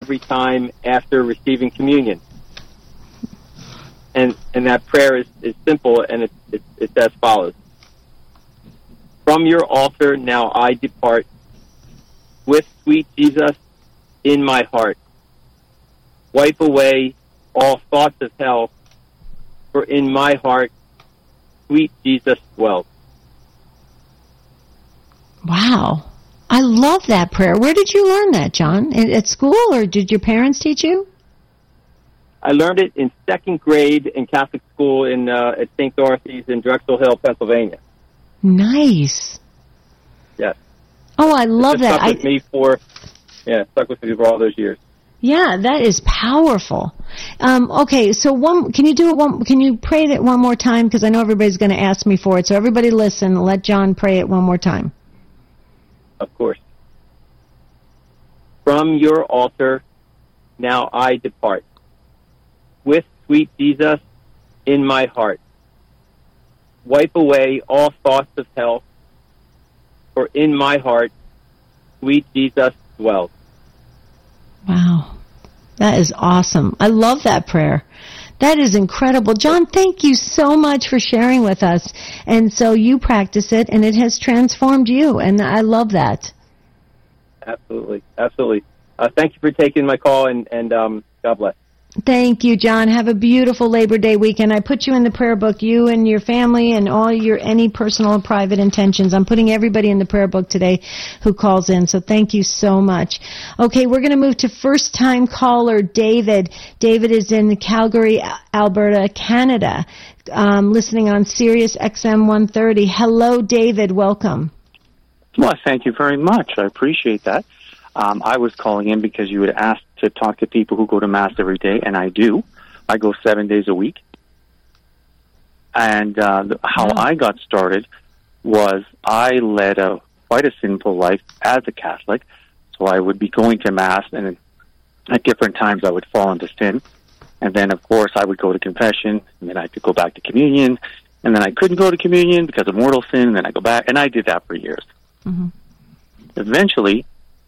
every time after receiving communion. And that prayer is simple, and it's as follows. From your altar now I depart, with sweet Jesus in my heart. Wipe away all thoughts of hell, for in my heart sweet Jesus dwells. Wow. I love that prayer. Where did you learn that, John? At school, or did your parents teach you? I learned it in second grade in Catholic school at St. Dorothy's in Drexel Hill, Pennsylvania. Nice. Yes. Oh, I love that. Stuck with me for all those years. Yeah, that is powerful. Okay, so can you pray it one more time? Because I know everybody's going to ask me for it. So everybody listen. Let John pray it one more time. Of course. From your altar now I depart, with sweet Jesus in my heart. Wipe away all thoughts of hell, for in my heart sweet Jesus dwells. Wow. That is awesome. I love that prayer. That is incredible. John, thank you so much for sharing with us. And so you practice it, and it has transformed you, and I love that. Absolutely. Absolutely. Thank you for taking my call, and God bless. Thank you, John. Have a beautiful Labor Day weekend. I put you in the prayer book, you and your family and all any personal and private intentions. I'm putting everybody in the prayer book today who calls in, so thank you so much. Okay, we're going to move to first-time caller David. David is in Calgary, Alberta, Canada, listening on Sirius XM 130. Hello, David. Welcome. Well, thank you very much. I appreciate that. I was calling in because you had asked to talk to people who go to Mass every day, and I do. I go 7 days a week. And how I got started was I led quite a sinful life as a Catholic. So I would be going to Mass, and at different times I would fall into sin. And then, of course, I would go to confession, and then I could go back to communion. And then I couldn't go to communion because of mortal sin, and then I go back. And I did that for years. Mm-hmm. Eventually,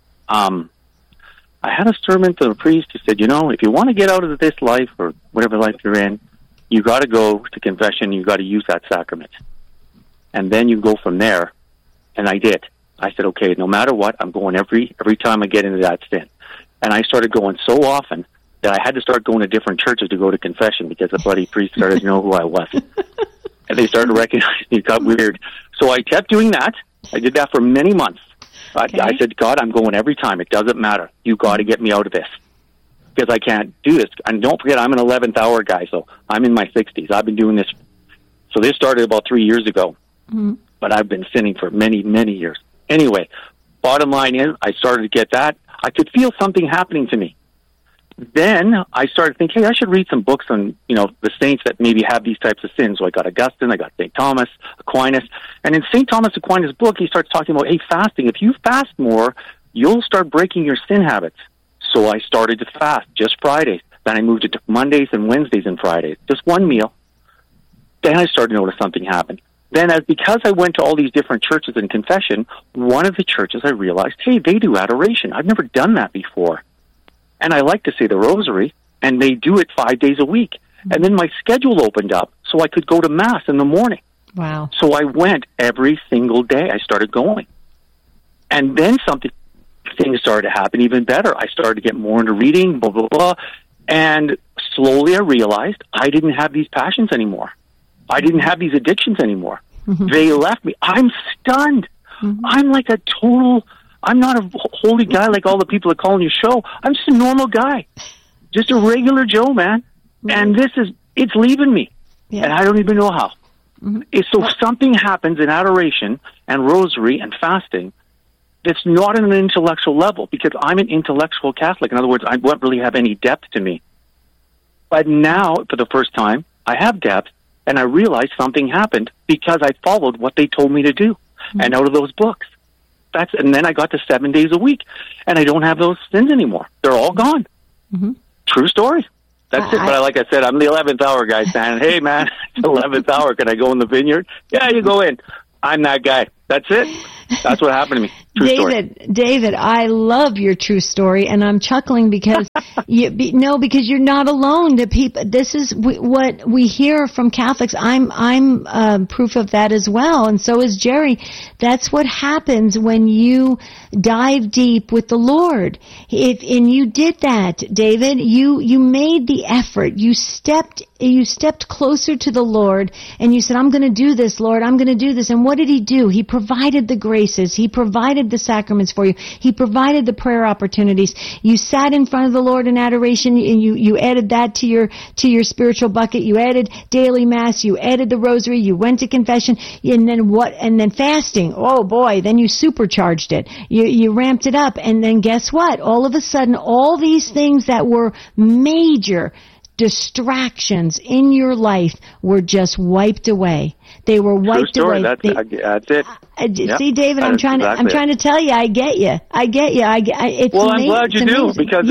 I had a sermon to a priest who said, if you want to get out of this life or whatever life you're in, you got to go to confession. You got to use that sacrament. And then you go from there. And I did. I said, okay, no matter what, I'm going every time I get into that sin. And I started going so often that I had to start going to different churches to go to confession because the bloody priest started to know who I was. And they started recognizing me. It got weird. So I kept doing that. I did that for many months. Okay. I said, God, I'm going every time. It doesn't matter. You got to get me out of this because I can't do this. And don't forget, I'm an 11th hour guy, so I'm in my 60s. I've been doing this. So this started about 3 years ago, but I've been sinning for many, many years. Anyway, bottom line is I started to get that. I could feel something happening to me. Then I started thinking, hey, I should read some books on, the saints that maybe have these types of sins. So I got Augustine, I got St. Thomas Aquinas. And in St. Thomas Aquinas' book, he starts talking about, hey, fasting. If you fast more, you'll start breaking your sin habits. So I started to fast just Fridays. Then I moved it to Mondays and Wednesdays and Fridays, just one meal. Then I started to notice something happened. Then because I went to all these different churches in confession, one of the churches I realized, hey, they do adoration. I've never done that before. And I like to say the rosary, and they do it 5 days a week. And then my schedule opened up so I could go to Mass in the morning. Wow. So I went every single day. I started going. And then things started to happen even better. I started to get more into reading, blah, blah, blah. And slowly I realized I didn't have these passions anymore. I didn't have these addictions anymore. Mm-hmm. They left me. I'm stunned. Mm-hmm. I'm like I'm not a holy guy like all the people that call on your show. I'm just a normal guy. Just a regular Joe, man. Mm-hmm. And it's leaving me. Yeah. And I don't even know how. Mm-hmm. So something happens in adoration and rosary and fasting that's not on an intellectual level because I'm an intellectual Catholic. In other words, I don't really have any depth to me. But now, for the first time, I have depth, and I realized something happened because I followed what they told me to do. Mm-hmm. And out of those books. And then I got to 7 days a week, and I don't have those sins anymore. They're all gone. Mm-hmm. True story. That's it. But like I said, I'm the 11th hour guy saying, hey, man, it's 11th hour. Can I go in the vineyard? Yeah, you go in. I'm that guy. That's it. That's what happened to me. David, I love your true story, and I'm chuckling because because you're not alone. The people, this is what we hear from Catholics. I'm proof of that as well, and so is Jerry. That's what happens when you dive deep with the Lord. And you did that, David. You made the effort. You stepped closer to the Lord, and you said, "I'm going to do this, Lord. I'm going to do this." And what did He do? He provided the graces. He provided the sacraments for you. He provided the prayer opportunities. You sat in front of the Lord in adoration, and you added that to your spiritual bucket. You added daily mass. You added the rosary. You went to confession, and then what? And then fasting. Oh boy! Then you supercharged it. You ramped it up, and then guess what? All of a sudden, all these things that were major distractions in your life were just wiped away. They were wiped away. That's it. See, David, I'm trying to tell you, I get you. It's well, amazing. I'm glad you do, because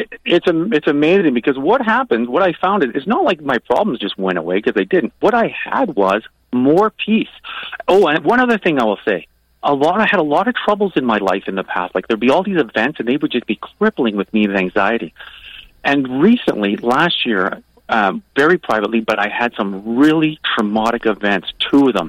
it's amazing. Because what I found is, it's not like my problems just went away, because they didn't. What I had was more peace. Oh, and one other thing I will say. I had a lot of troubles in my life in the past. Like, there'd be all these events, and they would just be crippling with me with anxiety. And recently, last year, very privately, but I had some really traumatic events, 2 of them,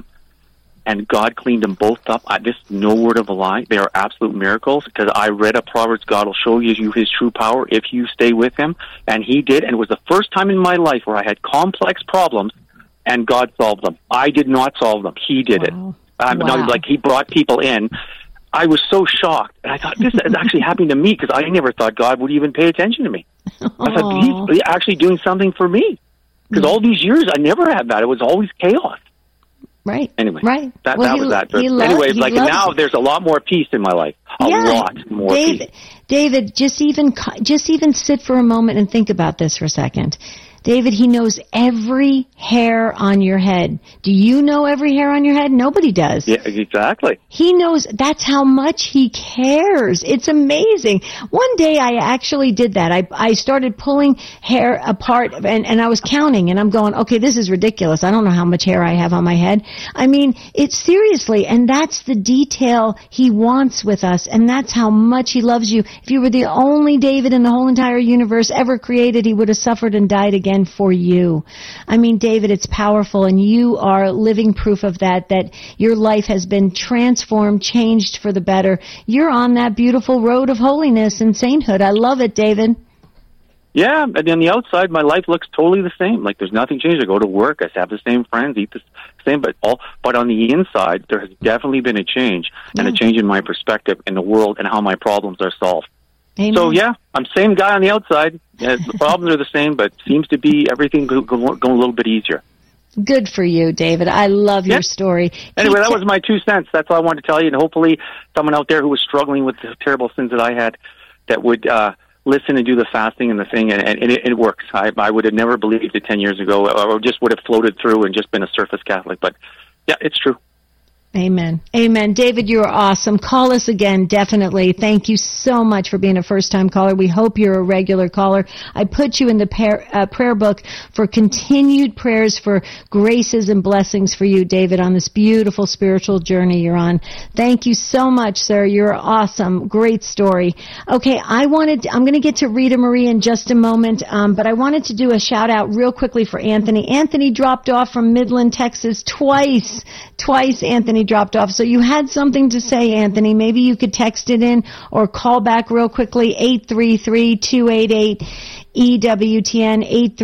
and God cleaned them both up. This is no word of a lie. They are absolute miracles, because I read a Proverbs, God will show you His true power if you stay with Him, and He did, and it was the first time in my life where I had complex problems, and God solved them. I did not solve them. He did it. Like, He brought people in. I was so shocked, and I thought, this is actually happening to me, because I never thought God would even pay attention to me. I thought, He's actually doing something for me, because all these years I never had that. It was always chaos. Right. Anyway, right. That was that. But anyway, now there's a lot more peace in my life. A lot more peace. David, just even sit for a moment and think about this for a second. David, He knows every hair on your head. Do you know every hair on your head? Nobody does. Yeah, exactly. He knows. That's how much He cares. It's amazing. One day I actually did that. I started pulling hair apart, and I was counting, and I'm going, okay, this is ridiculous. I don't know how much hair I have on my head. I mean, it's seriously, and that's the detail He wants with us, and that's how much He loves you. If you were the only David in the whole entire universe ever created, He would have suffered and died again for you. I mean, David, it's powerful, and you are living proof of that your life has been transformed, changed for the better. You're on that beautiful road of holiness and sainthood. I love it, David. Yeah, and on the outside, my life looks totally the same. Like, there's nothing changed. I go to work, I have the same friends, eat the same, but on the inside, there has definitely been a change, and a change in my perspective in the world and how my problems are solved. Amen. So, yeah, I'm the same guy on the outside. The problems are the same, but seems to be everything going a little bit easier. Good for you, David. I love your story. Anyway, that was my 2 cents. That's all I wanted to tell you. And hopefully someone out there who was struggling with the terrible sins that I had, that would listen and do the fasting and the thing, and it works. I would have never believed it 10 years ago, or just would have floated through and just been a surface Catholic. But, yeah, it's true. Amen. Amen. David, you're awesome. Call us again, definitely. Thank you so much for being a first-time caller. We hope you're a regular caller. I put you in the prayer book for continued prayers for graces and blessings for you, David, on this beautiful spiritual journey you're on. Thank you so much, sir. You're awesome. Great story. Okay, I'm going to get to Rita Marie in just a moment, but I wanted to do a shout-out real quickly for Anthony. Anthony dropped off from Midland, Texas twice. Anthony dropped off. So you had something to say, Anthony. Maybe you could text it in or call back real quickly, 833-288 EWTN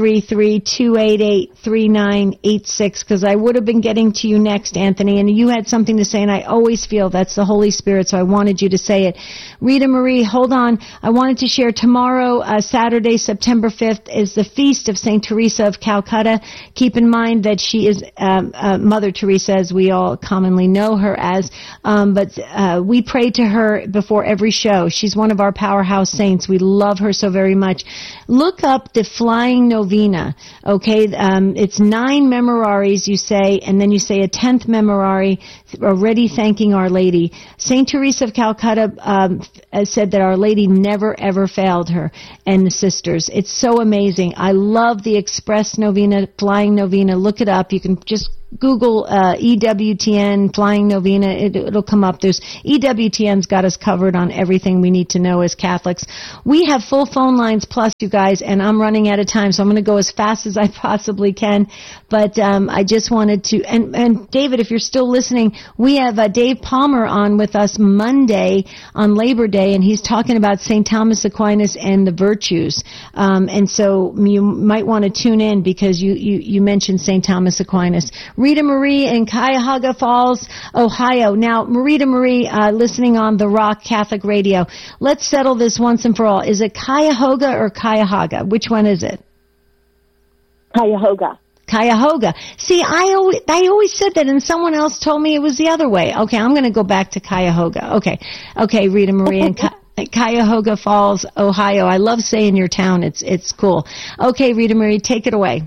833-288-3986, because I would have been getting to you next, Anthony, and you had something to say, and I always feel that's the Holy Spirit, so I wanted you to say it. Rita Marie, hold on. I wanted to share tomorrow, Saturday, September 5th, is the feast of St. Teresa of Calcutta. Keep in mind that she is Mother Teresa, as we all commonly know her as, but we pray to her before every show. She's one of our powerhouse saints. We love her so very much. Look up the Flying Novena, okay? It's 9 memoraries, you say, and then you say a 10th memorare, already thanking Our Lady. St. Teresa of Calcutta said that Our Lady never, ever failed her and the sisters. It's so amazing. I love the Express Novena, Flying Novena. Look it up. You can just Google EWTN Flying Novena, it'll come up. There's EWTN's got us covered on everything we need to know as Catholics. We have full phone lines plus, you guys, and I'm running out of time, so I'm going to go as fast as I possibly can. But I just wanted to, and David, if you're still listening, we have Dave Palmer on with us Monday on Labor Day, and he's talking about St. Thomas Aquinas and the virtues. And so you might want to tune in because you mentioned St. Thomas Aquinas. Rita Marie in Cuyahoga Falls, Ohio. Now, Rita Marie, listening on The Rock Catholic Radio. Let's settle this once and for all. Is it Cuyahoga or Cuyahoga? Which one is it? Cuyahoga. Cuyahoga. See, I always said that, and someone else told me it was the other way. Okay, I'm going to go back to Cuyahoga. Okay, Rita Marie in Cuyahoga Falls, Ohio. I love saying your town. It's cool. Okay, Rita Marie, take it away.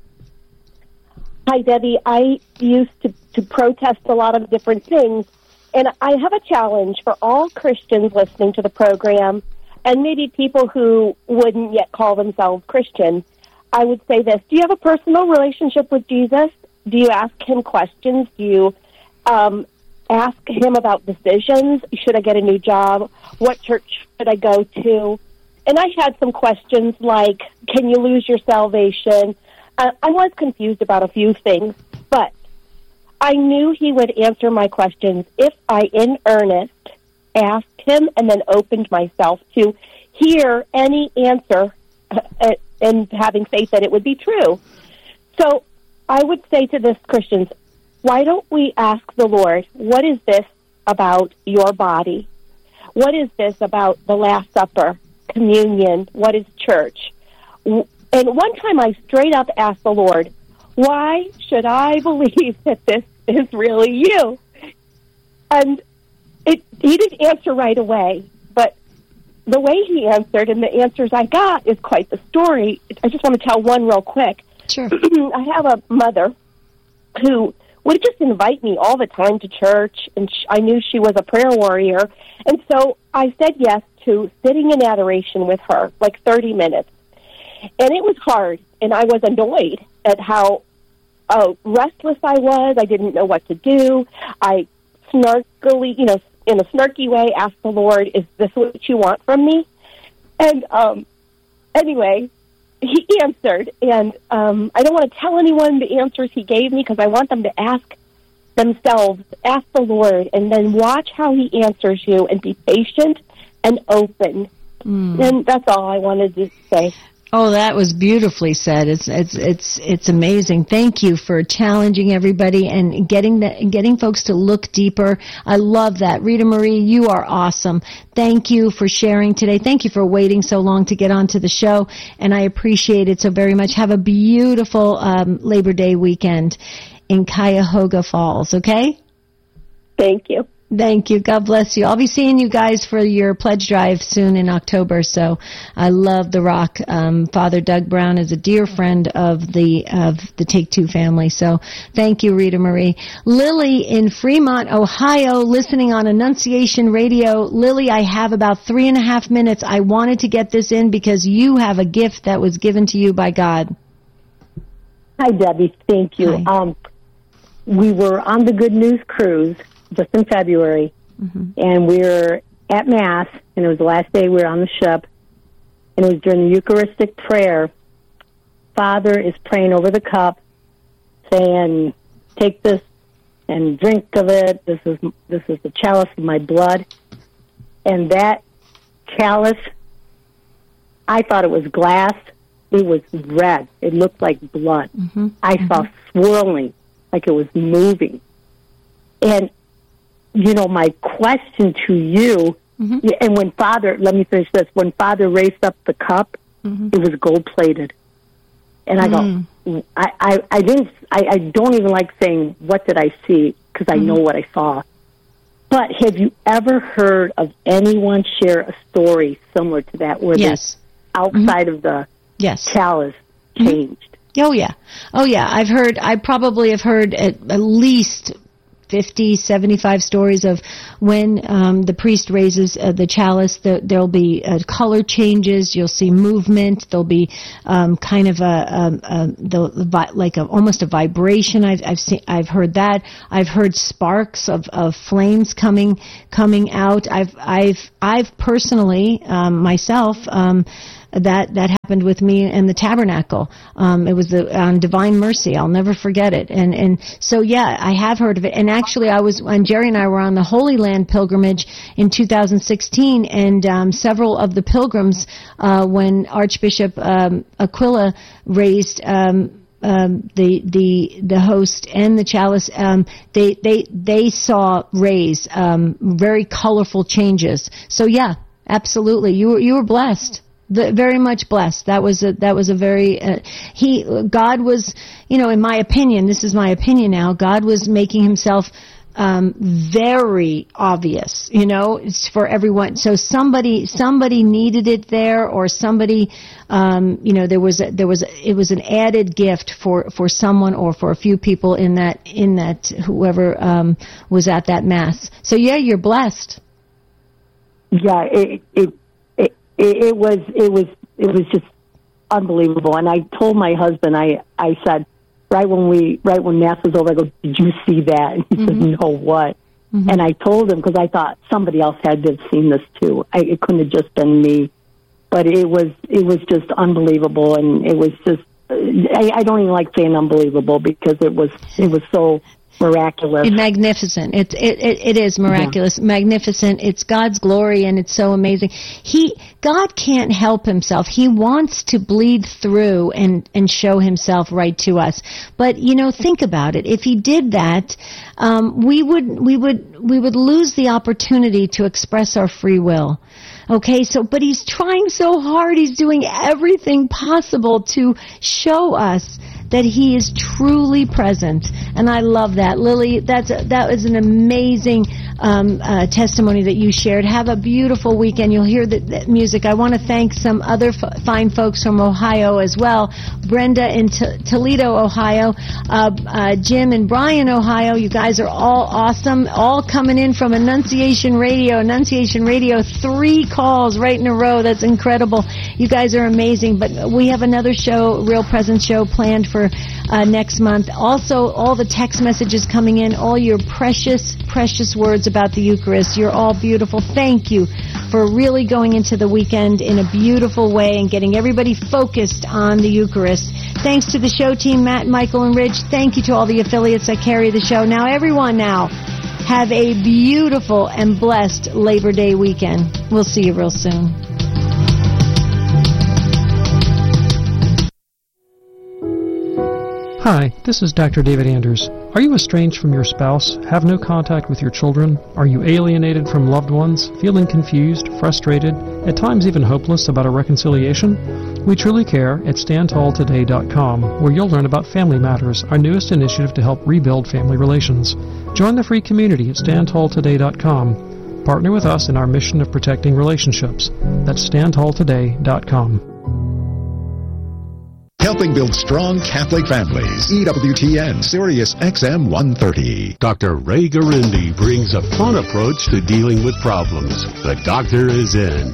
Hi, Debbie. I used to protest a lot of different things, and I have a challenge for all Christians listening to the program, and maybe people who wouldn't yet call themselves Christian. I would say this. Do you have a personal relationship with Jesus? Do you ask him questions? Do you ask him about decisions? Should I get a new job? What church should I go to? And I had some questions like, can you lose your salvation? I was confused about a few things, but I knew he would answer my questions if I, in earnest, asked him and then opened myself to hear any answer and having faith that it would be true. So I would say to this Christians, why don't we ask the Lord, what is this about your body? What is this about the Last Supper, communion? What is church? And one time I straight up asked the Lord, why should I believe that this is really you? And he didn't answer right away, but the way he answered and the answers I got is quite the story. I just want to tell one real quick. Sure. I have a mother who would just invite me all the time to church, and I knew she was a prayer warrior. And so I said yes to sitting in adoration with her, like 30 minutes. And it was hard, and I was annoyed at how restless I was. I didn't know what to do. I snarkily, in a snarky way, asked the Lord, is this what you want from me? And anyway, he answered, and I don't want to tell anyone the answers he gave me because I want them to ask themselves, ask the Lord, and then watch how he answers you and be patient and open. And that's all I wanted to say. Oh, that was beautifully said. It's amazing. Thank you for challenging everybody and getting folks to look deeper. I love that. Rita Marie, you are awesome. Thank you for sharing today. Thank you for waiting so long to get onto the show, and I appreciate it so very much. Have a beautiful Labor Day weekend in Cuyahoga Falls, okay? Thank you. Thank you. God bless you. I'll be seeing you guys for your pledge drive soon in October. So I love The Rock. Father Doug Brown is a dear friend of the Take Two family. So thank you, Rita Marie. Lily in Fremont, Ohio, listening on Annunciation Radio. Lily, I have about 3.5 minutes. I wanted to get this in because you have a gift that was given to you by God. Hi, Debbie. Thank you. Hi. We were on the Good News Cruise just in February, and we were at Mass, and it was the last day we were on the ship, and it was during the Eucharistic prayer. Father is praying over the cup, saying, take this and drink of it. This is the chalice of my blood. And that chalice, I thought it was glass. It was red. It looked like blood. I saw swirling, like it was moving. And my question to you, and when Father, let me finish this, when Father raised up the cup, it was gold-plated. And I go, I don't even like saying, what did I see? Because I know what I saw. But have you ever heard of anyone share a story similar to that where the outside of the chalice changed? Oh, yeah. I probably have heard at least 50, 75 stories of when the priest raises the chalice. There'll be color changes. You'll see movement. There'll be kind of almost a vibration. I've heard that. I've heard sparks of flames coming out. I've personally myself. That happened with me in the tabernacle. It was on Divine Mercy. I'll never forget it. And so, yeah, I have heard of it. And actually, when Jerry and I were on the Holy Land pilgrimage in 2016, and several of the pilgrims, when Archbishop Aquila raised the host and the chalice, they saw rays, very colorful changes. So, yeah, absolutely, you were blessed. Very much blessed. That was a very God was, in my opinion, this is my opinion now, God was making himself very obvious, it's for everyone. So somebody needed it there, or somebody, it was an added gift for someone or for a few people in that whoever was at that mass. So yeah, you're blessed. Yeah, It was just unbelievable. And I told my husband, I said, right when Mass was over, I go, "Did you see that?" And he said, "No, what?" Mm-hmm. And I told him, because I thought somebody else had to have seen this too. It couldn't have just been me. But it was just unbelievable, and it was just, I don't even like saying unbelievable, because it was so miraculous. Magnificent. It is miraculous, magnificent. It's God's glory, and it's so amazing. God can't help himself. He wants to bleed through and show himself right to us. But think about it. If he did that, we would lose the opportunity to express our free will. Okay, but he's trying so hard. He's doing everything possible to show us that he is truly present. And I love that. Lily, that was an amazing testimony that you shared. Have a beautiful weekend. You'll hear the music. I want to thank some other fine folks from Ohio as well. Brenda in Toledo, Ohio. Jim and Brian, Ohio. You guys are all awesome. All coming in from Annunciation Radio. Annunciation Radio, 3 calls right in a row. That's incredible. You guys are amazing. But we have another show, Real Presence show, planned for next month. Also, all the text messages coming in, all your precious, precious words about the Eucharist. You're all beautiful. Thank you for really going into the weekend in a beautiful way and getting everybody focused on the Eucharist. Thanks to the show team, Matt, Michael, and Rich. Thank you to all the affiliates that carry the show. Now, everyone have a beautiful and blessed Labor Day weekend. We'll see you real soon. Hi, this is Dr. David Anders. Are you estranged from your spouse? Have no contact with your children? Are you alienated from loved ones? Feeling confused, frustrated, at times even hopeless about a reconciliation? We truly care at StandTallToday.com, where you'll learn about Family Matters, our newest initiative to help rebuild family relations. Join the free community at StandTallToday.com. Partner with us in our mission of protecting relationships. That's StandTallToday.com. Helping build strong Catholic families. EWTN, Sirius XM 130. Dr. Ray Garindi brings a fun approach to dealing with problems. The doctor is in.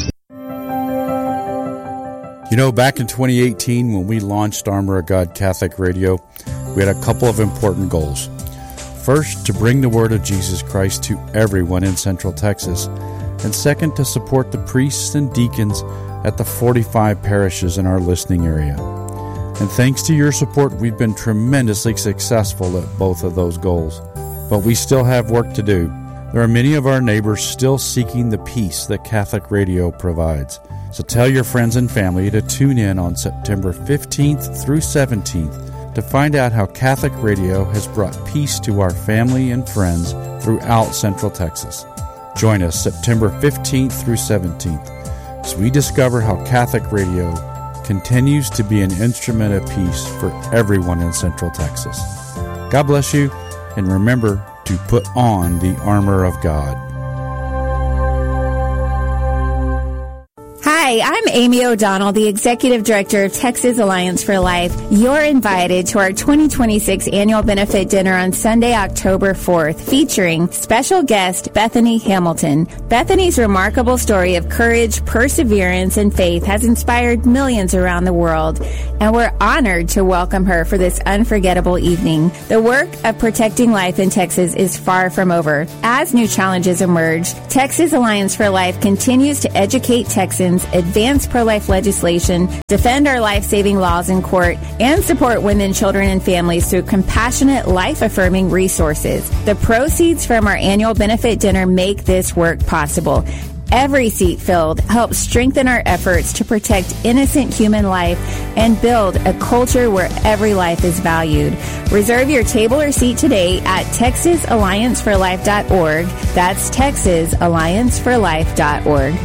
Back in 2018, when we launched Armor of God Catholic Radio, we had a couple of important goals. First, to bring the word of Jesus Christ to everyone in Central Texas. And second, to support the priests and deacons at the 45 parishes in our listening area. And thanks to your support, we've been tremendously successful at both of those goals. But we still have work to do. There are many of our neighbors still seeking the peace that Catholic Radio provides. So tell your friends and family to tune in on September 15th through 17th to find out how Catholic Radio has brought peace to our family and friends throughout Central Texas. Join us September 15th through 17th as we discover how Catholic Radio continues to be an instrument of peace for everyone in Central Texas. God bless you, and remember to put on the armor of God. Hi, Hi, I'm Amy O'Donnell, the Executive Director of Texas Alliance for Life. You're invited to our 2026 annual benefit dinner on Sunday, October 4th, featuring special guest Bethany Hamilton. Bethany's remarkable story of courage, perseverance, and faith has inspired millions around the world, and we're honored to welcome her for this unforgettable evening. The work of protecting life in Texas is far from over. As new challenges emerge, Texas Alliance for Life continues to educate Texans, advance pro-life legislation, defend our life-saving laws in court, and support women, children, and families through compassionate, life-affirming resources. The proceeds from our annual benefit dinner make this work possible. Every seat filled helps strengthen our efforts to protect innocent human life and build a culture where every life is valued. Reserve your table or seat today at TexasAllianceForLife.org. That's TexasAllianceForLife.org.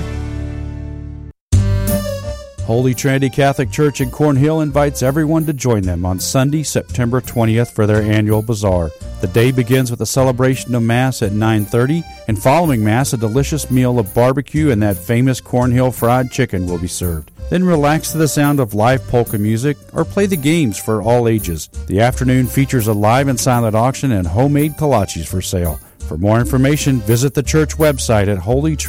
Holy Trinity Catholic Church in Cornhill invites everyone to join them on Sunday, September 20th for their annual bazaar. The day begins with a celebration of Mass at 9:30, and following Mass, a delicious meal of barbecue and that famous Cornhill fried chicken will be served. Then relax to the sound of live polka music or play the games for all ages. The afternoon features a live and silent auction and homemade kolaches for sale. For more information, visit the church website at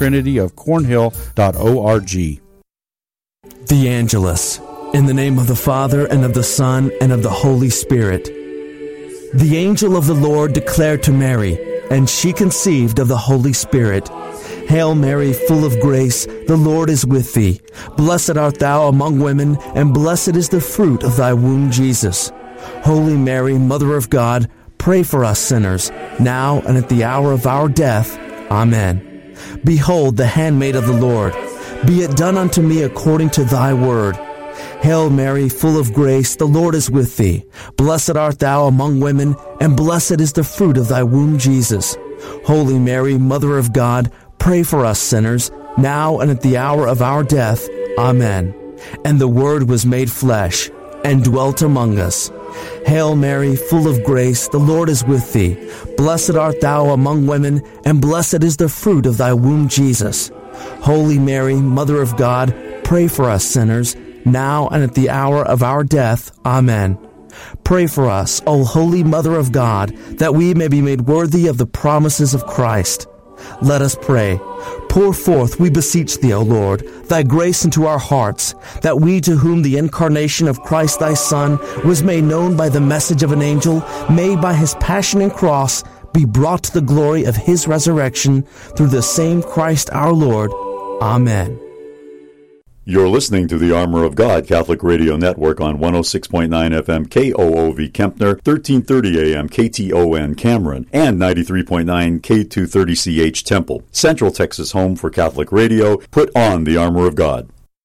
holytrinityofcornhill.org. The Angelus, in the name of the Father, and of the Son, and of the Holy Spirit. The angel of the Lord declared to Mary, and she conceived of the Holy Spirit. Hail Mary, full of grace, the Lord is with thee. Blessed art thou among women, and blessed is the fruit of thy womb, Jesus. Holy Mary, Mother of God, pray for us sinners, now and at the hour of our death. Amen. Behold the handmaid of the Lord. Be it done unto me according to thy word. Hail Mary, full of grace, the Lord is with thee. Blessed art thou among women, and blessed is the fruit of thy womb, Jesus. Holy Mary, Mother of God, pray for us sinners, now and at the hour of our death. Amen. And the Word was made flesh, and dwelt among us. Hail Mary, full of grace, the Lord is with thee. Blessed art thou among women, and blessed is the fruit of thy womb, Jesus. Holy Mary, Mother of God, pray for us sinners, now and at the hour of our death. Amen. Pray for us, O Holy Mother of God, that we may be made worthy of the promises of Christ. Let us pray. Pour forth, we beseech thee, O Lord, thy grace into our hearts, that we, to whom the incarnation of Christ thy Son was made known by the message of an angel, may by his passion and cross be brought to the glory of his resurrection, through the same Christ our Lord. Amen. You're listening to the Armor of God Catholic Radio Network on 106.9 FM KOOV Kempner, 1330 AM KTON Cameron, and 93.9 K230CH Temple. Central Texas home for Catholic radio. Put on the Armor of God.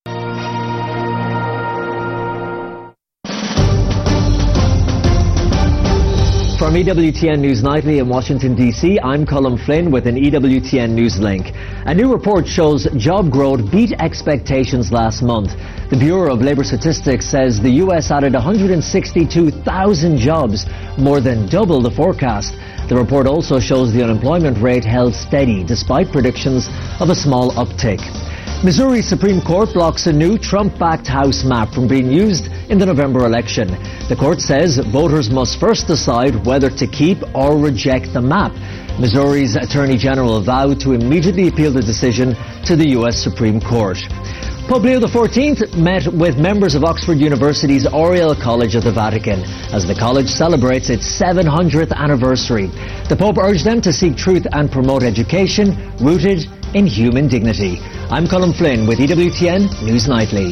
From EWTN News Nightly in Washington, D.C., I'm Colin Flynn with an EWTN News link. A new report shows job growth beat expectations last month. The Bureau of Labor Statistics says the U.S. added 162,000 jobs, more than double the forecast. The report also shows the unemployment rate held steady, despite predictions of a small uptick. Missouri's Supreme Court blocks a new Trump-backed House map from being used in the November election. The court says voters must first decide whether to keep or reject the map. Missouri's Attorney General vowed to immediately appeal the decision to the U.S. Supreme Court. Pope Leo XIV met with members of Oxford University's Oriel College of the Vatican as the college celebrates its 700th anniversary. The Pope urged them to seek truth and promote education rooted in human dignity. I'm Colin Flynn with EWTN News Nightly.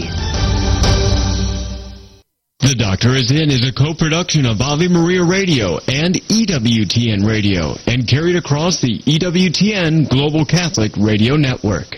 The Doctor is In is a co-production of Ave Maria Radio and EWTN Radio and carried across the EWTN Global Catholic Radio Network.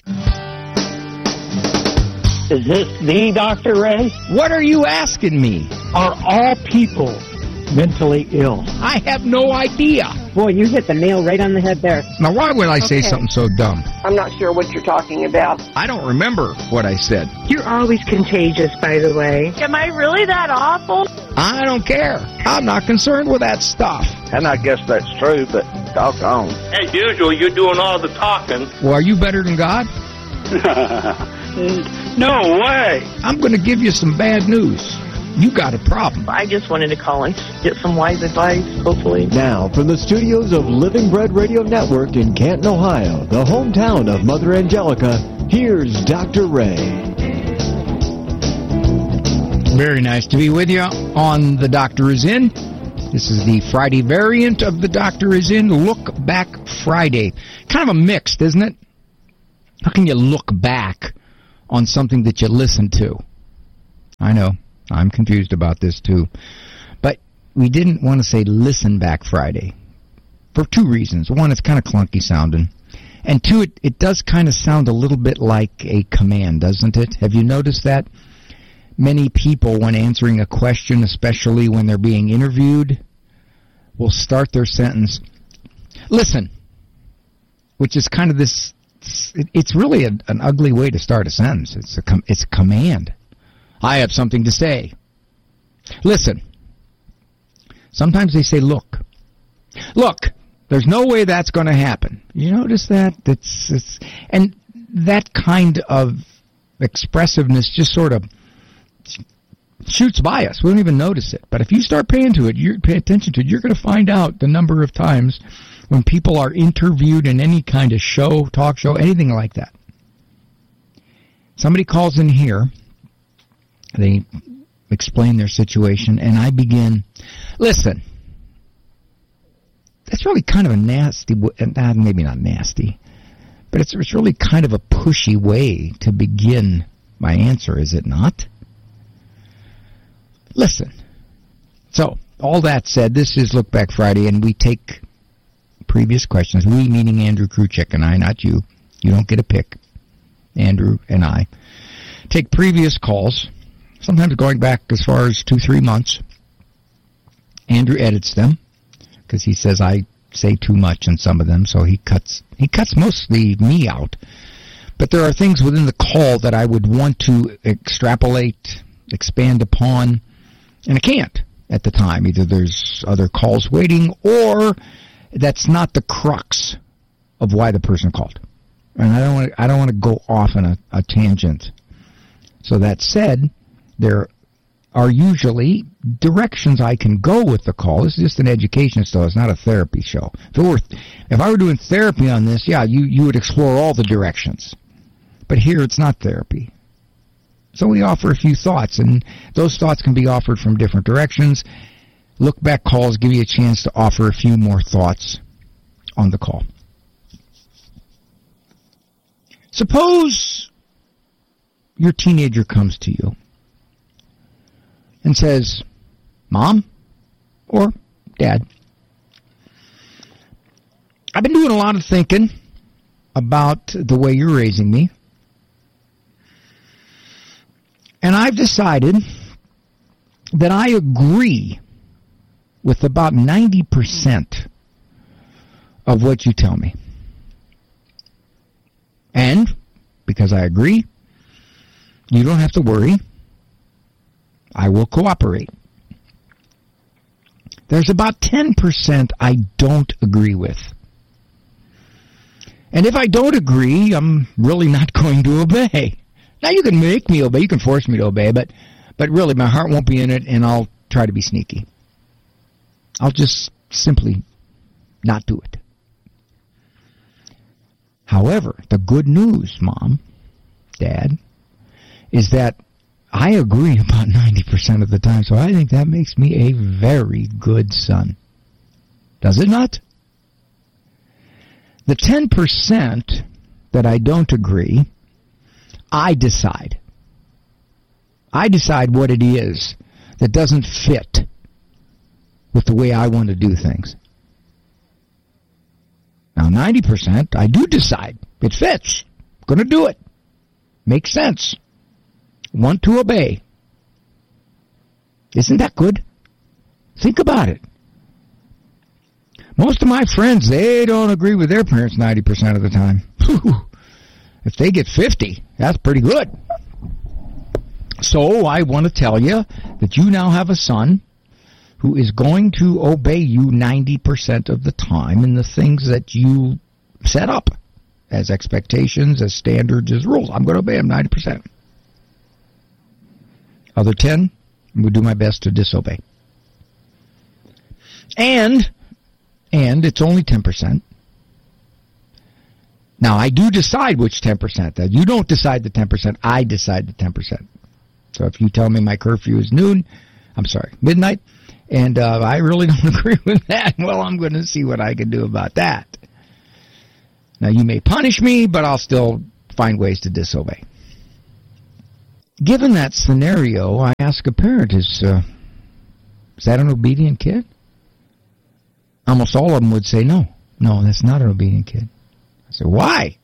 Is this the Dr. Ray? What are you asking me? Are all people mentally ill? I have no idea. Boy, you hit the nail right on the head there. Now, why would I say something so dumb? I'm not sure what you're talking about. I don't remember what I said. You're always contagious, by the way. Am I really that awful? I don't care. I'm not concerned with that stuff. And I guess that's true, but doggone. As usual, you're doing all the talking. Well, are you better than God? No way. I'm going to give you some bad news. You got a problem. I just wanted to call and get some wise advice, hopefully. Now, from the studios of Living Bread Radio Network in Canton, Ohio, the hometown of Mother Angelica, here's Dr. Ray. Very nice to be with you on The Doctor Is In. This is the Friday variant of The Doctor Is In, Look Back Friday. Kind of a mixed, isn't it? How can you look back on something that you listened to? I know. I'm confused about this, too. But we didn't want to say Listen Back Friday for two reasons. One, it's kind of clunky sounding. And two, it does kind of sound a little bit like a command, doesn't it? Have you noticed that? Many people, when answering a question, especially when they're being interviewed, will start their sentence, listen, which is kind of this, it's really an ugly way to start a sentence. It's a command. I have something to say. Listen. Sometimes they say, look. Look, there's no way that's going to happen. You notice that? And that kind of expressiveness just sort of shoots by us. We don't even notice it. But if you start pay attention to it, you're going to find out the number of times when people are interviewed in any kind of show, talk show, anything like that. Somebody calls in here. They explain their situation, and I begin, listen, that's really kind of a nasty, maybe not nasty, but it's really kind of a pushy way to begin my answer, is it not? Listen. So, all that said, this is Look Back Friday, and we take previous questions. We, meaning Andrew Kruchek and I, not you. You don't get a pick. Andrew and I take previous calls, sometimes going back as far as 2-3 months. Andrew edits them because he says I say too much in some of them, so he cuts mostly me out. But there are things within the call that I would want to extrapolate, expand upon, and I can't at the time. Either there's other calls waiting, or that's not the crux of why the person called. And I don't want to go off on a tangent. So that said, there are usually directions I can go with the call. This is just an education show. It's not a therapy show. If I were doing therapy on this, yeah, you would explore all the directions. But here it's not therapy. So we offer a few thoughts, and those thoughts can be offered from different directions. Look back calls give you a chance to offer a few more thoughts on the call. Suppose your teenager comes to you and says, Mom or Dad, I've been doing a lot of thinking about the way you're raising me, and I've decided that I agree with about 90% of what you tell me. And because I agree, you don't have to worry. I will cooperate. There's about 10% I don't agree with. And if I don't agree, I'm really not going to obey. Now, you can make me obey, you can force me to obey, but really my heart won't be in it, and I'll try to be sneaky. I'll just simply not do it. However, the good news, Mom, Dad, is that I agree about 90% of the time, so I think that makes me a very good son. Does it not? The 10% that I don't agree, I decide. I decide what it is that doesn't fit with the way I want to do things. Now, 90%, I do decide. It fits. I'm going to do it. Makes sense. Want to obey. Isn't that good? Think about it. Most of my friends, they don't agree with their parents 90% of the time. If they get 50, that's pretty good. So I want to tell you that you now have a son who is going to obey you 90% of the time in the things that you set up as expectations, as standards, as rules. I'm going to obey him 90%. Other 10, will do my best to disobey. And it's only 10%. Now, I do decide which 10%. That you don't decide the 10%, I decide the 10%. So if you tell me my curfew is midnight, and I really don't agree with that, well, I'm going to see what I can do about that. Now, you may punish me, but I'll still find ways to disobey. Given that scenario, I ask a parent, is that an obedient kid? Almost all of them would say no. No, that's not an obedient kid. I said, why?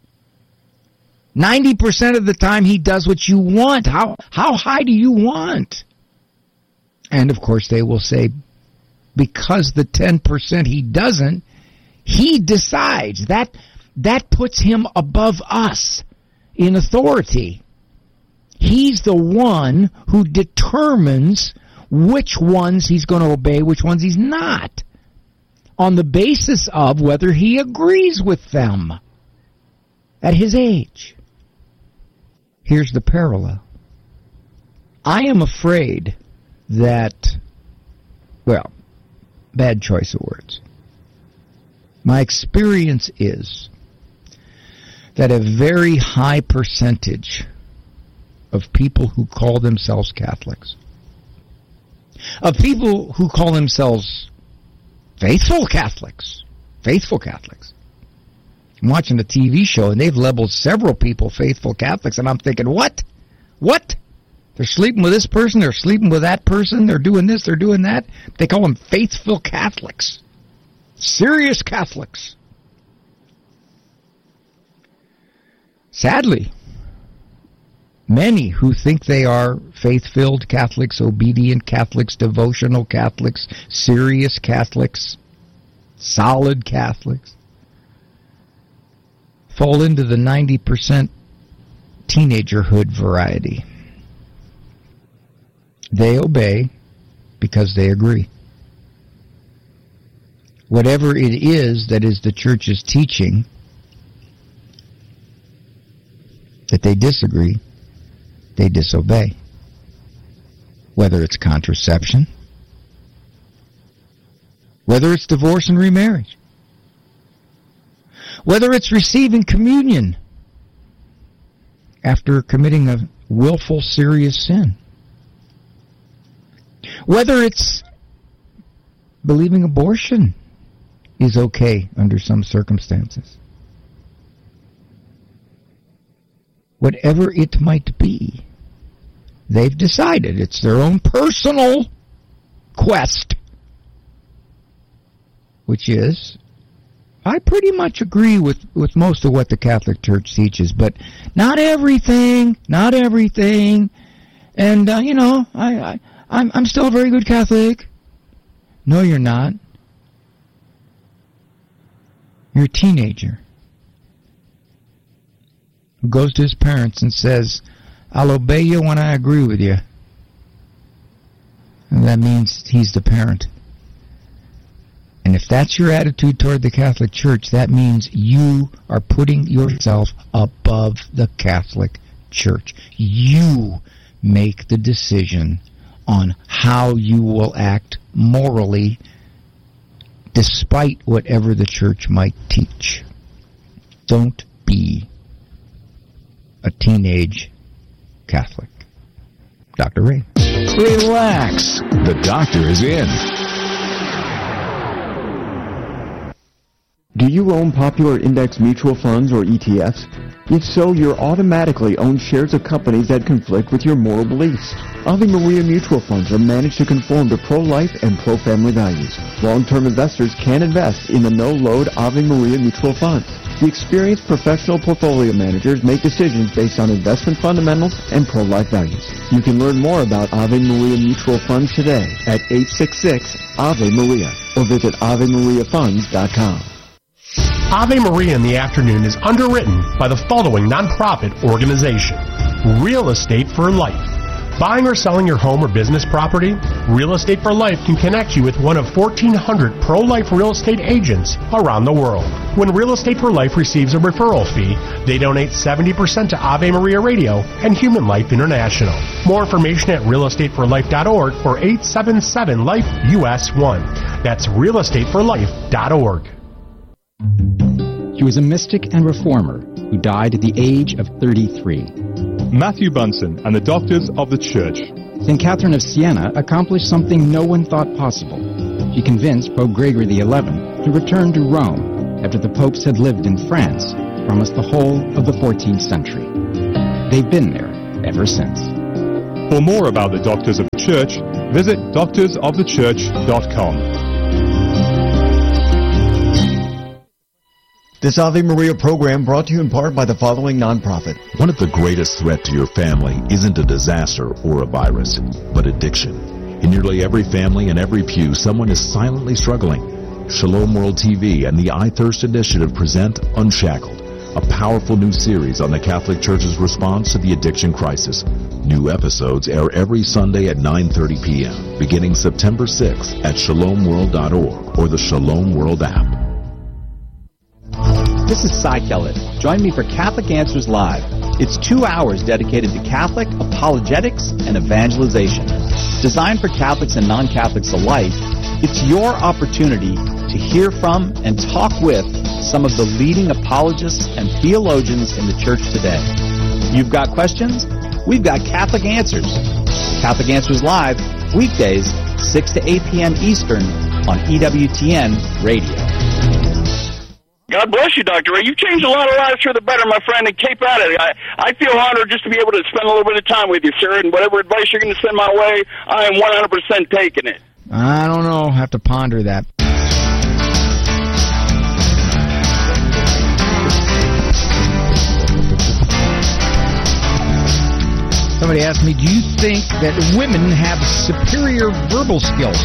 90% of the time he does what you want. How high do you want? And of course they will say, because the 10% he doesn't, he decides. That puts him above us in authority. He's the one who determines which ones he's going to obey, which ones he's not, on the basis of whether he agrees with them at his age. Here's the parallel. I am afraid that, well, bad choice of words. My experience is that a very high percentage of people who call themselves Catholics, of people who call themselves faithful Catholics. I'm watching a TV show, and they've labeled several people faithful Catholics, and I'm thinking, what? They're sleeping with this person, they're sleeping with that person, they're doing this, they're doing that. They call them faithful Catholics. Serious Catholics. Sadly, many who think they are faith-filled Catholics, obedient Catholics, devotional Catholics, serious Catholics, solid Catholics, fall into the 90% teenagerhood variety. They obey because they agree. Whatever it is that is the church's teaching that they disagree, they disobey. Whether it's contraception, whether it's divorce and remarriage, whether it's receiving communion after committing a willful, serious sin, whether it's believing abortion is okay under some circumstances. Whatever it might be, they've decided it's their own personal quest, which is, I pretty much agree with most of what the Catholic Church teaches, but not everything. And, I'm still a very good Catholic. No, you're not. You're a teenager who goes to his parents and says, I'll obey you when I agree with you. And that means he's the parent. And if that's your attitude toward the Catholic Church, that means you are putting yourself above the Catholic Church. You make the decision on how you will act morally, despite whatever the Church might teach. Don't be a teenage Catholic. Dr. Ray. Relax. The doctor is in. Do you own popular index mutual funds or ETFs? If so, you're automatically own shares of companies that conflict with your moral beliefs. Ave Maria mutual funds are managed to conform to pro-life and pro-family values. Long-term investors can invest in the no-load Ave Maria mutual funds. The experienced professional portfolio managers make decisions based on investment fundamentals and pro-life values. You can learn more about Ave Maria mutual funds today at 866-AVE-MARIA or visit AveMariaFunds.com. Ave Maria in the Afternoon is underwritten by the following nonprofit organization: Real Estate for Life. Buying or selling your home or business property? Real Estate for Life can connect you with one of 1,400 pro-life real estate agents around the world. When Real Estate for Life receives a referral fee, they donate 70% to Ave Maria Radio and Human Life International. More information at realestateforlife.org or 877-LIFE-US1. That's realestateforlife.org. He was a mystic and reformer who died at the age of 33. Matthew Bunsen and the Doctors of the Church. St. Catherine of Siena accomplished something no one thought possible. She convinced Pope Gregory XI to return to Rome after the popes had lived in France for almost the whole of the 14th century. They've been there ever since. For more about the Doctors of the Church, visit doctorsofthechurch.com. This Ave Maria program brought to you in part by the following nonprofit. One of the greatest threats to your family isn't a disaster or a virus, but addiction. In nearly every family and every pew, someone is silently struggling. Shalom World TV and the I Thirst Initiative present Unshackled, a powerful new series on the Catholic Church's response to the addiction crisis. New episodes air every Sunday at 9:30 p.m., beginning September 6th at shalomworld.org or the Shalom World app. This is Cy Kellett. Join me for Catholic Answers Live. It's 2 hours dedicated to Catholic apologetics and evangelization. Designed for Catholics and non-Catholics alike, it's your opportunity to hear from and talk with some of the leading apologists and theologians in the church today. You've got questions? We've got Catholic Answers. Catholic Answers Live, weekdays, 6 to 8 p.m. Eastern on EWTN Radio. God bless you, Dr. Ray. You've changed a lot of lives for the better, my friend, and keep at it. I feel honored just to be able to spend a little bit of time with you, sir, and whatever advice you're going to send my way, I am 100% taking it. I don't know. I'll have to ponder that. Somebody asked me, do you think that women have superior verbal skills?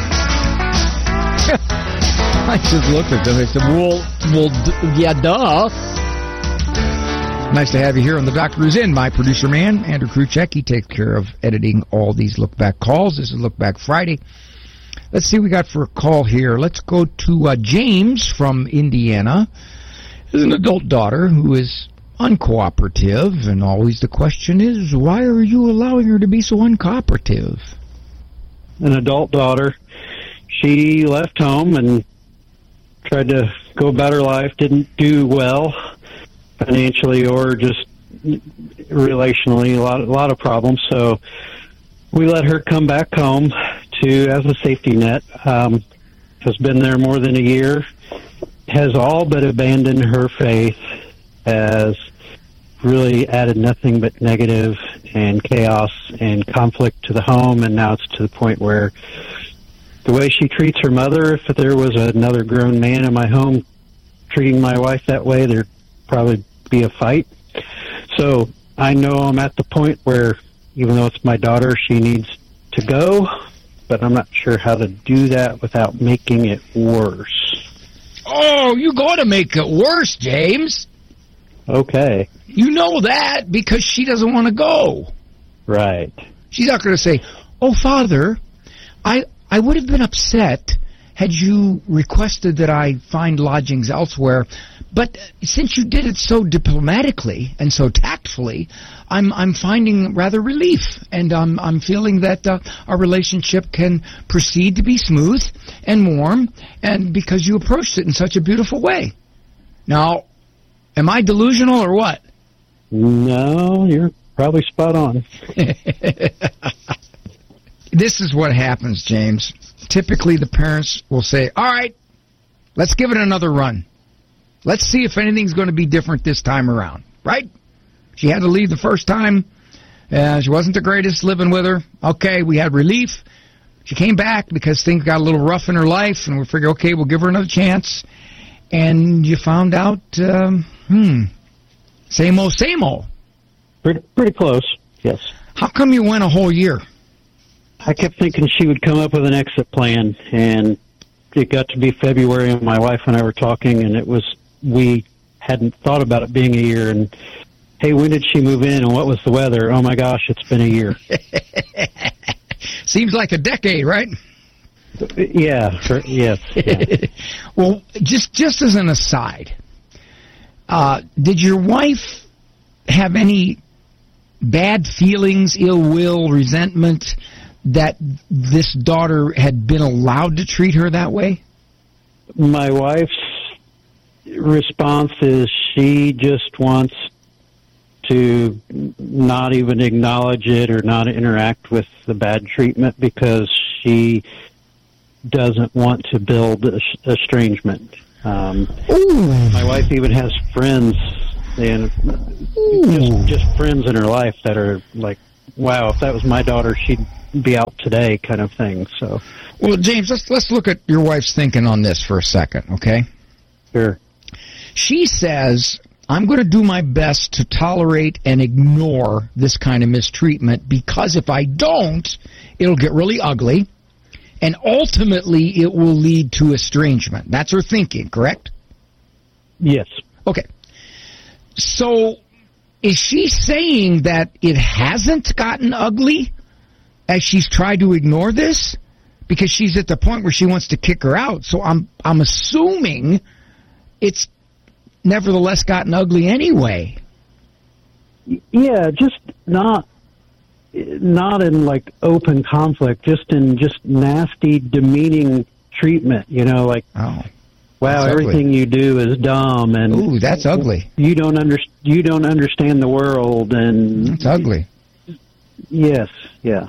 I just looked at them and said, well, yeah, duh. Nice to have you here on The Doctor Who's In. My producer man, Andrew Kruchek, he takes care of editing all these Look Back calls. This is Look Back Friday. Let's see what we got for a call here. Let's go to James from Indiana. There's an adult daughter who is uncooperative, and always the question is, why are you allowing her to be so uncooperative? An adult daughter. She left home and tried to go about her life, didn't do well financially or just relationally, a lot of problems. So we let her come back home as a safety net. Has been there more than a year, has all but abandoned her faith, has really added nothing but negative and chaos and conflict to the home, and now it's to the point where the way she treats her mother, if there was another grown man in my home treating my wife that way, there'd probably be a fight. So I know I'm at the point where, even though it's my daughter, she needs to go, but I'm not sure how to do that without making it worse. Oh, you're going to make it worse, James. Okay. You know that because she doesn't want to go. Right. She's not going to say, oh, Father, I would have been upset had you requested that I find lodgings elsewhere, but since you did it so diplomatically and so tactfully, I'm finding rather relief, and I'm feeling that our relationship can proceed to be smooth and warm, and because you approached it in such a beautiful way. Now, am I delusional or what? No, you're probably spot on. This is what happens, James. Typically, the parents will say, all right, let's give it another run. Let's see if anything's going to be different this time around, right? She had to leave the first time. She wasn't the greatest living with her. Okay, we had relief. She came back because things got a little rough in her life, and we figured, okay, we'll give her another chance. And you found out, same old. Pretty close, yes. How come you went a whole year? I kept thinking she would come up with an exit plan, and it got to be February, and my wife and I were talking, and we hadn't thought about it being a year, and hey, when did she move in and what was the weather? Oh, my gosh, it's been a year. Seems like a decade, right? Yeah, yes. Yeah. Well, just as an aside, did your wife have any bad feelings, ill will, resentment that this daughter had been allowed to treat her that way? My wife's response is she just wants to not even acknowledge it or not interact with the bad treatment because she doesn't want to build estrangement. My wife even has friends, and just friends in her life that are like, wow, if that was my daughter, she'd be out today kind of thing. So, well, James, let's look at your wife's thinking on this for a second, okay? Sure. She says, I'm going to do my best to tolerate and ignore this kind of mistreatment because if I don't, it'll get really ugly, and ultimately it will lead to estrangement. That's her thinking, correct? Yes. Okay. So is she saying that it hasn't gotten ugly as she's tried to ignore this? Because she's at the point where she wants to kick her out. So I'm assuming it's nevertheless gotten ugly anyway. Yeah, just not in like open conflict, just in just nasty, demeaning treatment. You know, like, oh, wow, everything you do is dumb, and ooh, that's ugly. You don't understand the world, and that's ugly. Yes, yeah.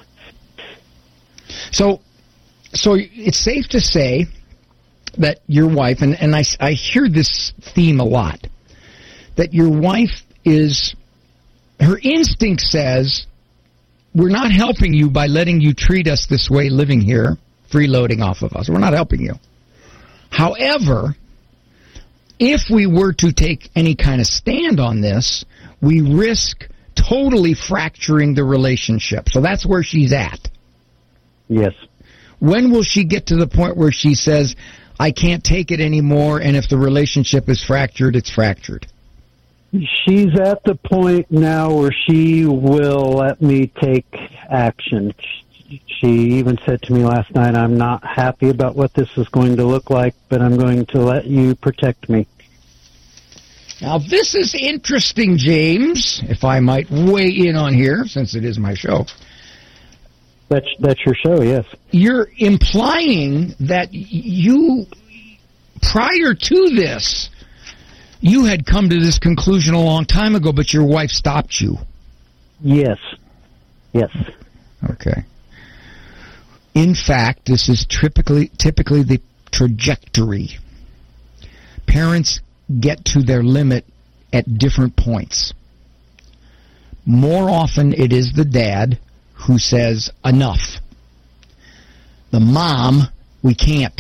So it's safe to say that your wife, and I hear this theme a lot, that your wife her instinct says, we're not helping you by letting you treat us this way living here, freeloading off of us. We're not helping you. However, if we were to take any kind of stand on this, we risk totally fracturing the relationship. So that's where she's at. Yes. When will she get to the point where she says, I can't take it anymore, and if the relationship is fractured, it's fractured? She's at the point now where she will let me take action. She even said to me last night, I'm not happy about what this is going to look like, but I'm going to let you protect me. Now, this is interesting, James, if I might weigh in on here, since it is my show. That's your show, yes. You're implying that you, prior to this, you had come to this conclusion a long time ago, but your wife stopped you. Yes. Yes. Okay. In fact, this is typically the trajectory. Parents get to their limit at different points. More often it is the dad who says, enough. The mom, we can't.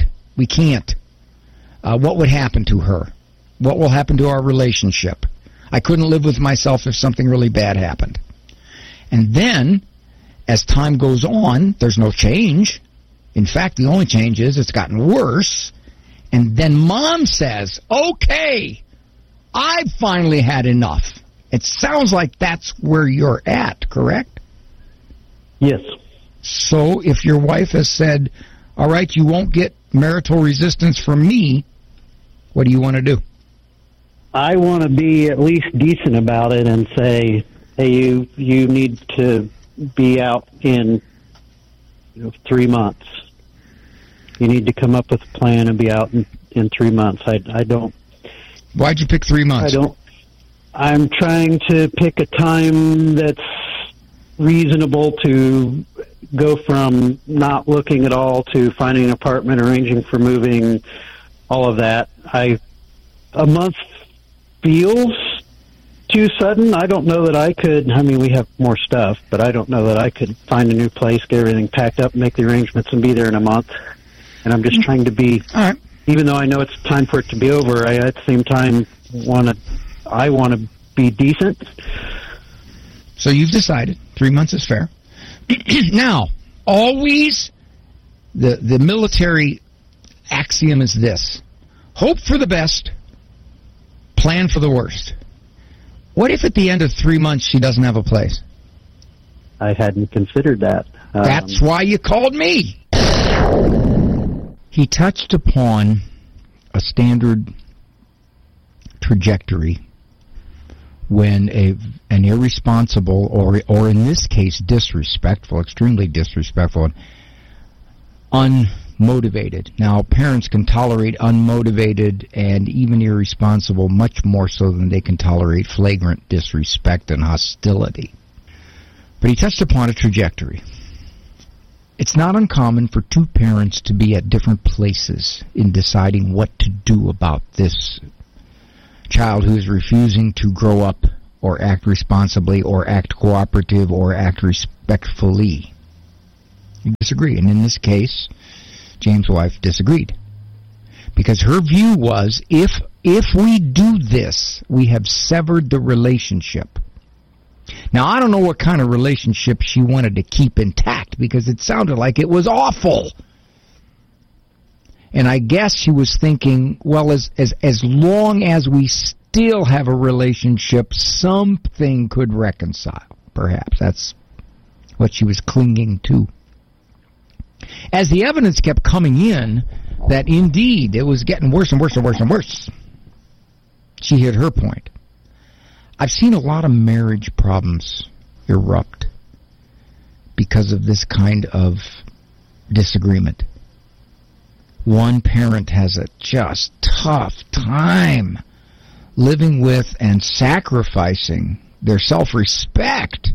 What would happen to her? What will happen to our relationship? I couldn't live with myself if something really bad happened. And then, as time goes on, there's no change. In fact, the only change is it's gotten worse. And then mom says, okay, I've finally had enough. It sounds like that's where you're at, correct? Yes. So if your wife has said, all right, you won't get marital resistance from me, what do you want to do? I want to be at least decent about it and say, hey, you need to be out in 3 months. You need to come up with a plan and be out in 3 months. I don't. Why'd you pick 3 months? I'm trying to pick a time that's reasonable to go from not looking at all to finding an apartment, arranging for moving, all of that. A month feels too sudden. I don't know that I could. I mean, we have more stuff, but I don't know that I could find a new place, get everything packed up, make the arrangements, and be there in a month. And I'm just trying to be, all right. Even though I know it's time for it to be over, I at the same time I want to be decent. So you've decided 3 months is fair. Now, always the military axiom is this: hope for the best, plan for the worst. What if at the end of 3 months she doesn't have a place? I hadn't considered that. That's why you called me. He touched upon a standard trajectory when an irresponsible or in this case disrespectful, extremely disrespectful, unmotivated. Now, parents can tolerate unmotivated and even irresponsible much more so than they can tolerate flagrant disrespect and hostility. But he touched upon a trajectory. It's not uncommon for two parents to be at different places in deciding what to do about this child who is refusing to grow up or act responsibly or act cooperative or act respectfully. You disagree. And in this case, James' wife disagreed. Because her view was, if we do this, we have severed the relationship. Now, I don't know what kind of relationship she wanted to keep intact, because it sounded like it was awful. And I guess she was thinking, well, as long as we still have a relationship, something could reconcile. Perhaps that's what she was clinging to. As the evidence kept coming in that indeed it was getting worse and worse and worse and worse, she hit her point. I've seen a lot of marriage problems erupt because of this kind of disagreement. One parent has a just tough time living with and sacrificing their self-respect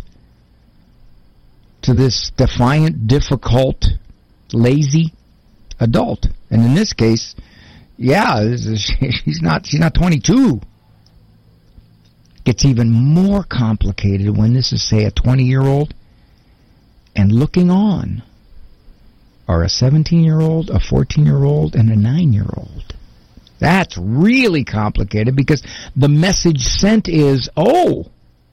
to this defiant, difficult, lazy adult. And in this case, she's not 22. Gets even more complicated when this is, say, a 20-year-old, and looking on are a 17-year-old, a 14-year-old, and a 9-year-old. That's really complicated because the message sent is, well,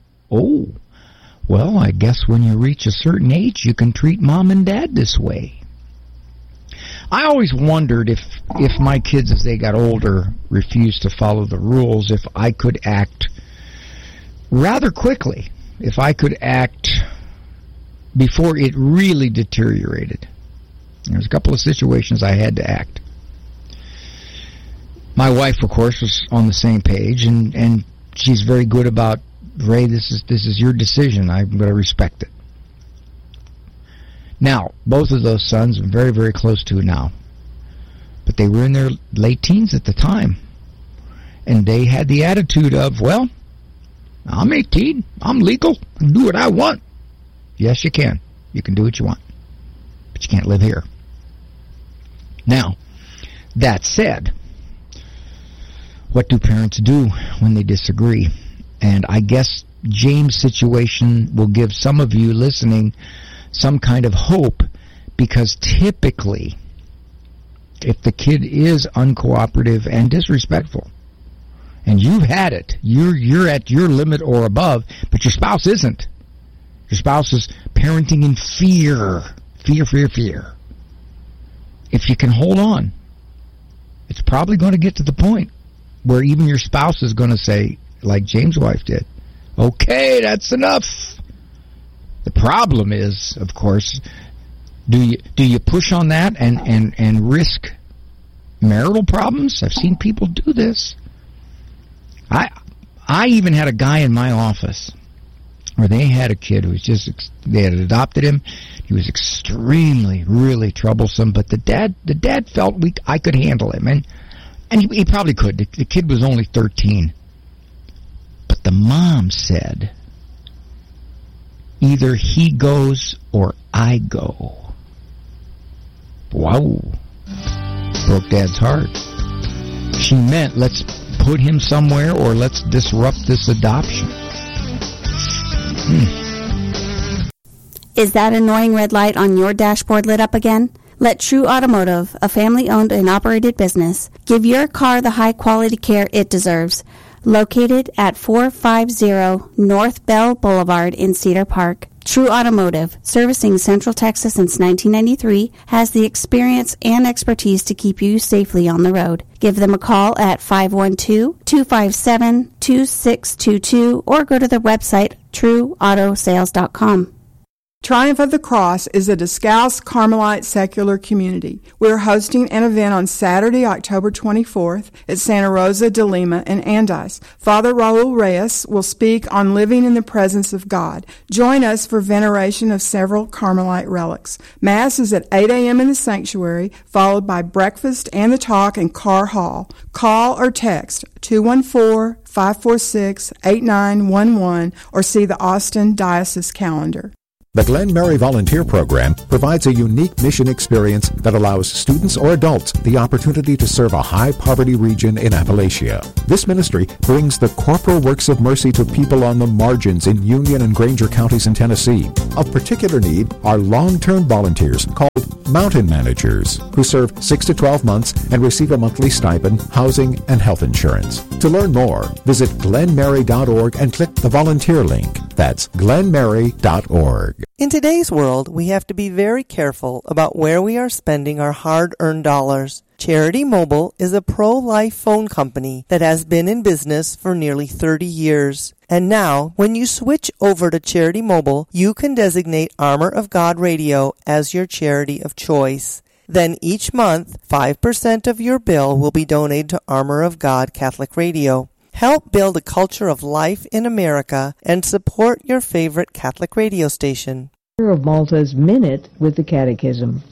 I guess when you reach a certain age, you can treat mom and dad this way. I always wondered if my kids, as they got older, refused to follow the rules, if I could act rather quickly, if I could act before it really deteriorated. There's a couple of situations I had to act. My wife, of course, was on the same page, and she's very good about, Ray, this is your decision. I'm going to respect it. Now, both of those sons are very, very close to it now. But they were in their late teens at the time. And they had the attitude of, well, I'm 18. I'm legal. I can do what I want. Yes, you can. You can do what you want. But you can't live here. Now, that said, what do parents do when they disagree? And I guess James' situation will give some of you listening some kind of hope, because typically, if the kid is uncooperative and disrespectful, and you've had it, you're at your limit or above, but your spouse isn't. Your spouse is parenting in fear. Fear. If you can hold on, it's probably going to get to the point where even your spouse is going to say, like James' wife did, okay, that's enough. The problem is, of course, do you push on that and risk marital problems? I've seen people do this. I even had a guy in my office where they had a kid who was they had adopted him. He was extremely, really troublesome, but the dad felt I could handle him, and he probably could. The kid was only 13. But the mom said, either he goes or I go. Wow. Broke Dad's heart. She meant, let's put him somewhere or let's disrupt this adoption. Is that annoying red light on your dashboard lit up again? Let True Automotive, a family-owned and operated business, give your car the high-quality care it deserves. Located at 450 North Bell Boulevard in Cedar Park. True Automotive, servicing Central Texas since 1993, has the experience and expertise to keep you safely on the road. Give them a call at 512-257-2622 or go to their website, trueautosales.com. Triumph of the Cross is a Descalce Carmelite secular community. We're hosting an event on Saturday, October 24th at Santa Rosa de Lima in Andes. Father Raul Reyes will speak on living in the presence of God. Join us for veneration of several Carmelite relics. Mass is at 8 a.m. in the sanctuary, followed by breakfast and the talk in Carr Hall. Call or text 214-546-8911 or see the Austin Diocese calendar. The Glen Mary Volunteer Program provides a unique mission experience that allows students or adults the opportunity to serve a high-poverty region in Appalachia. This ministry brings the corporal works of mercy to people on the margins in Union and Granger counties in Tennessee. Of particular need are long-term volunteers called mountain managers who serve 6 to 12 months and receive a monthly stipend, housing, and health insurance. To learn more, visit glenmary.org and click the volunteer link. That's glenmary.org. In today's world, we have to be very careful about where we are spending our hard-earned dollars. Charity Mobile is a pro-life phone company that has been in business for nearly 30 years. And now, when you switch over to Charity Mobile, you can designate Armor of God Radio as your charity of choice. Then each month, 5% of your bill will be donated to Armor of God Catholic Radio. Help build a culture of life in America and support your favorite Catholic radio station. Of Malta's Minute with the Catechism.